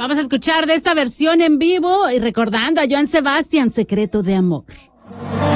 Vamos a escuchar de esta versión en vivo y recordando a Joan Sebastián, Secreto de Amor.